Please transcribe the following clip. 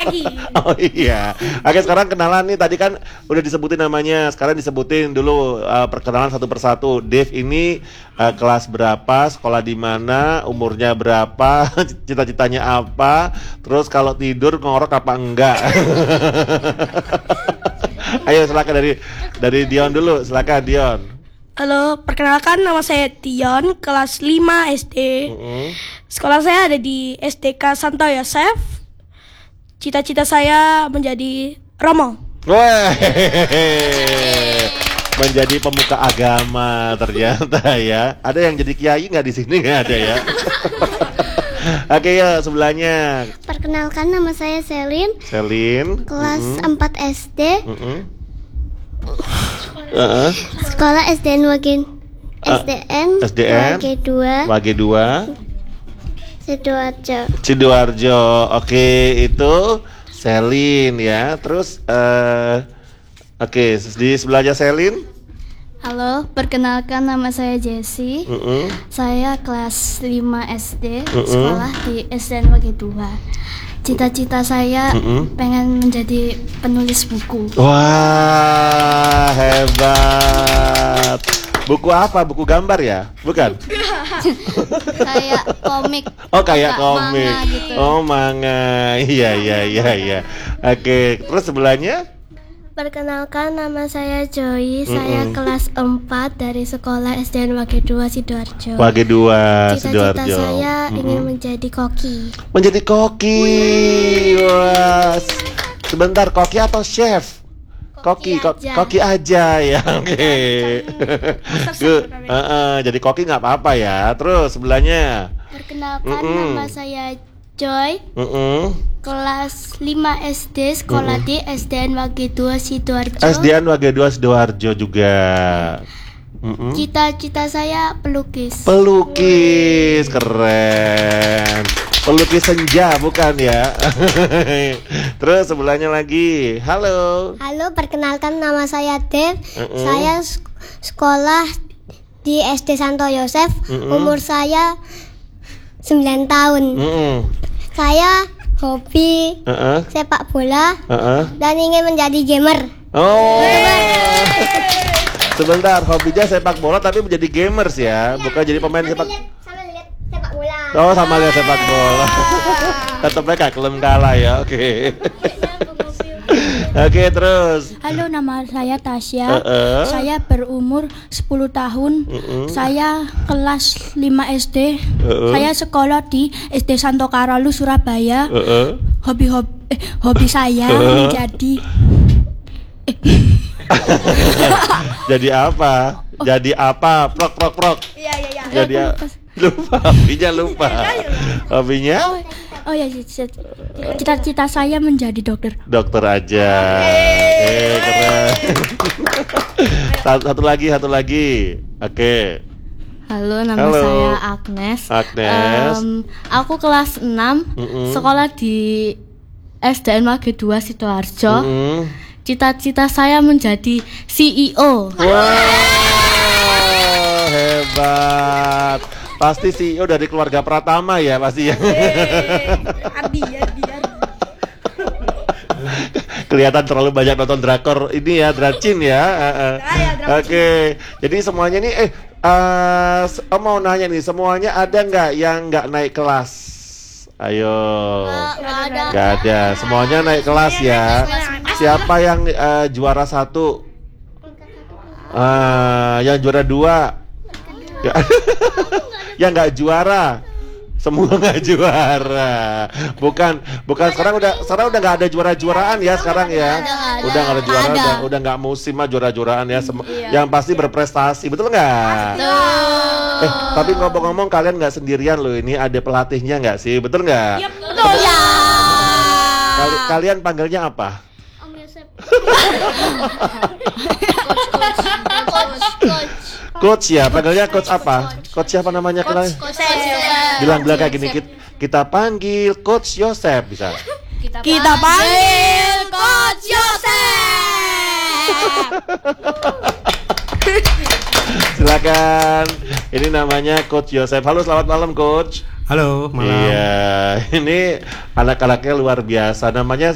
lagi. Oh iya. Oke, sekarang kenalan nih. Tadi kan udah disebutin namanya. Sekarang disebutin dulu perkenalan satu persatu. Dave ini kelas berapa, sekolah di mana, umurnya berapa, cita-citanya apa, terus kalau tidur ngorok apa enggak. Ayo silakan dari Dion dulu. Silakan Dion. Halo, perkenalkan nama saya Tion, kelas 5 SD. Sekolah saya ada di SDK Santo Yosef. Cita-cita saya menjadi Romo. Wah, menjadi pemuka agama ternyata ya. Ada yang jadi kiai nggak di sini? Nggak ada ya. Oke ya, sebelahnya. Perkenalkan nama saya Selin. Kelas 4 SD. Sekolah SDN Wage 2 Sidoarjo. Oke, itu Selin ya. Terus oke, di sebelahnya Selin. Halo, perkenalkan nama saya Jessie. Saya kelas 5 SD, sekolah di SDN Wage 2. Cita-cita saya pengen menjadi penulis buku. Wah, hebat. Buku apa? Buku gambar ya? Bukan? Kayak komik. Oh, kayak komik. Manga gitu. Oh, manga. Iya. Oke, terus sebelahnya? Perkenalkan nama saya Joy. Saya kelas 4 dari sekolah SDN Wage 2 Sidoarjo. Wage 2 Cita-cita saya ingin menjadi koki. Menjadi koki. Wah. Sebentar, koki atau chef? Koki aja ya. Oke. Jadi koki nggak apa-apa ya. Terus sebelahnya. Perkenalkan nama saya Joy. Kelas 5 SD, sekolah di SDN Wage 2 Sidoarjo. SDN Wage 2 Sidoarjo juga. Cita-cita saya pelukis. Pelukis, keren. Pelukis senja bukan ya? Terus sebelahnya lagi. Halo, perkenalkan nama saya Dev. Saya sekolah di SD Santo Yosef. Umur saya 9 tahun. Saya hobi sepak bola dan ingin menjadi gamer. Oh, sebentar, hobinya sepak bola tapi menjadi gamers ya, bukan jadi pemain sepak. Sama lihat sepak bola. Oh, sama lihat sepak bola. Tetap mereka kelem kalah ya. Oke. Oke, terus. Halo, nama saya Tasya. Saya berumur 10 tahun. Saya kelas 5 SD. Saya sekolah di SD Santo Karalu Surabaya. Hobi saya menjadi Jadi apa? Jadi apa? Prok. Iya. Jadi lupa. Hobinya lupa. Hobinya? Oh ya, cita-cita saya menjadi dokter. Dokter aja. Keren. Satu lagi. Oke. Halo, nama saya Agnes. Aku kelas 6, sekolah di SDN Wage 2 Sidoarjo. Cita-cita saya menjadi CEO. Wow, hebat. Pasti CEO dari keluarga Pratama ya pasti ya. Ardi. Kelihatan terlalu banyak nonton drakor ini ya, Dracin ya. Oke. Jadi semuanya nih mau nanya nih, semuanya ada nggak yang nggak naik kelas? Ayo. Nggak ada. Semuanya naik kelas ya. Siapa yang juara 1? Yang juara 2? Yang nggak juara, semua nggak juara. Bukan sekarang udah nggak ada juaraan ya sekarang ya. Udah nggak ada juara, udah nggak musim mah juaraan ya. Yang pasti berprestasi, betul nggak? Tapi ngomong-ngomong kalian nggak sendirian loh, ini ada pelatihnya nggak sih, betul nggak? Betul ya. Kalian panggilnya apa? Om Yosep. Coach ya, panggilnya coach apa? Coach siapa namanya? Bilang kayak gini, kita panggil Coach Yosep bisa. Kita panggil Coach Yosep. Silakan. Ini namanya Coach Yosep. Halo, selamat malam Coach. Halo, malam. Iya, ini anak-anaknya luar biasa. Namanya